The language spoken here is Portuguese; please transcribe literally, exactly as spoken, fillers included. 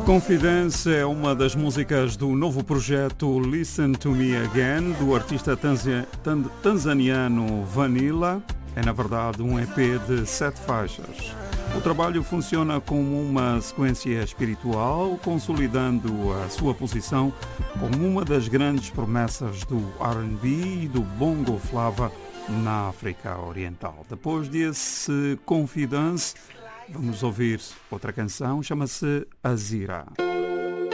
Confidence é uma das músicas do novo projeto Listen to Me Again, do artista tanzi- tan- tanzaniano Vanilla. É, na verdade, um E P de sete faixas. O trabalho funciona como uma sequência espiritual, consolidando a sua posição como uma das grandes promessas do R and B e do bongo flava na África Oriental. Depois desse Confidence, vamos ouvir outra canção, chama-se Azira.